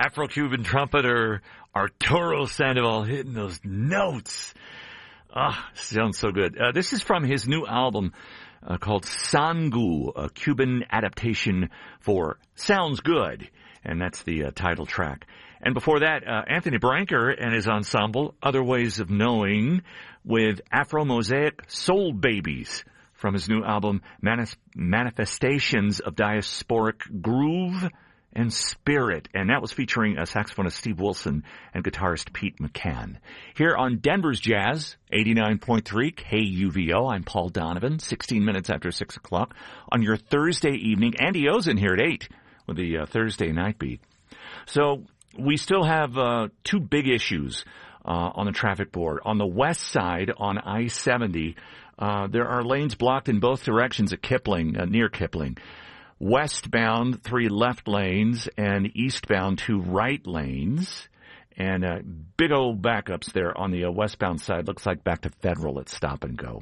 Afro-Cuban trumpeter Arturo Sandoval hitting those notes. Sounds so good. This is from his new album called Sangu, a Cuban adaptation for Sounds Good. And that's the title track. And before that, Anthony Branker and his ensemble, Other Ways of Knowing, with Afro-Mosaic Soul Babies from his new album, Manifestations of Diasporic Groove and Spirit. And that was featuring saxophonist Steve Wilson and guitarist Pete McCann. Here on Denver's Jazz, 89.3 KUVO, I'm Paul Donovan, 16 minutes after 6 o'clock on your Thursday evening. Andy O's in here at 8 with the Thursday night beat. So we still have two big issues on the traffic board. On the west side, on I-70, there are lanes blocked in both directions at Kipling, near Kipling. Westbound, 3 left lanes, and eastbound, 2 right lanes. And big old backups there on the westbound side. Looks like back to Federal at Stop and Go.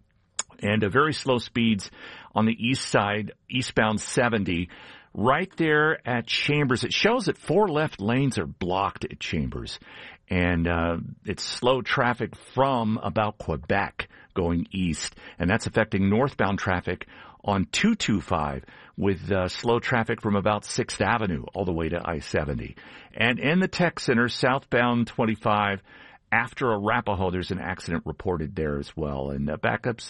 And very slow speeds on the east side, eastbound 70. Right there at Chambers, it shows that 4 left lanes are blocked at Chambers. And it's slow traffic from about Quebec going east. And that's affecting northbound traffic on 225 with slow traffic from about 6th Avenue all the way to I-70. And in the Tech Center, southbound 25, after Arapahoe, there's an accident reported there as well. And backups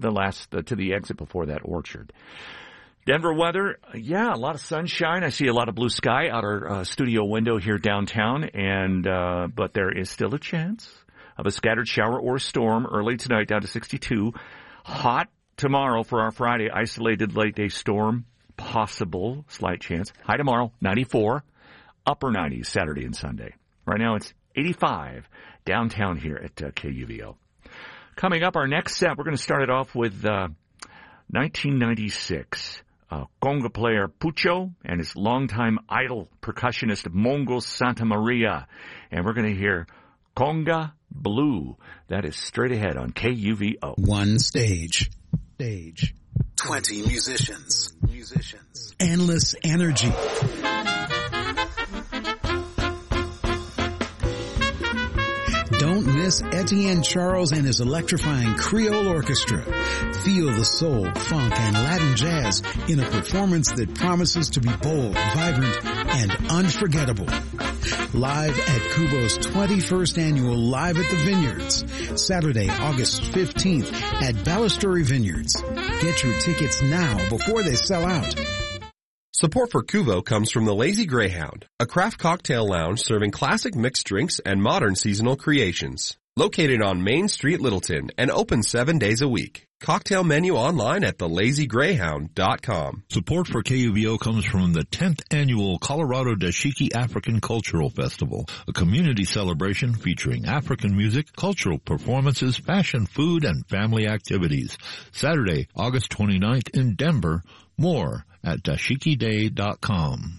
to the exit before that, Orchard. Denver weather, a lot of sunshine. I see a lot of blue sky out our studio window here downtown, and but there is still a chance of a scattered shower or storm early tonight down to 62. Hot tomorrow for our Friday, isolated late day storm, possible, slight chance. High tomorrow, 94, upper 90s Saturday and Sunday. Right now it's 85 downtown here at KUVO. Coming up, our next set, we're going to start it off with 1996. Conga player Pucho and his longtime idol percussionist Mongo Santa Maria. And we're going to hear Conga Blue. That is straight ahead on KUVO. One stage. 20 musicians. Endless energy. Don't miss Etienne Charles and his electrifying Creole Orchestra. Feel the soul, funk, and Latin jazz in a performance that promises to be bold, vibrant, and unforgettable. Live at Kubo's 21st annual Live at the Vineyards, Saturday, August 15th at Balustrade Vineyards. Get your tickets now before they sell out. Support for Kubo comes from the Lazy Greyhound, a craft cocktail lounge serving classic mixed drinks and modern seasonal creations. Located on Main Street, Littleton, and open 7 days a week. Cocktail menu online at thelazygreyhound.com. Support for KUVO comes from the 10th Annual Colorado Dashiki African Cultural Festival, a community celebration featuring African music, cultural performances, fashion, food, and family activities. Saturday, August 29th in Denver. More at dashikiday.com.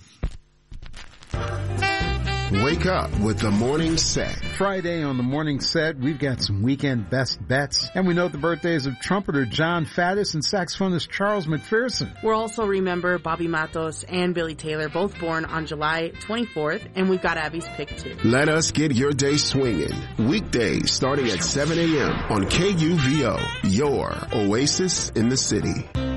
Wake up with the morning set. Friday on the morning set, we've got some weekend best bets. And we note the birthdays of trumpeter John Faddis and saxophonist Charles McPherson. We'll also remember Bobby Matos and Billy Taylor, both born on July 24th. And we've got Abby's pick too. Let us get your day swinging. Weekdays starting at 7 a.m. on KUVO, your oasis in the city.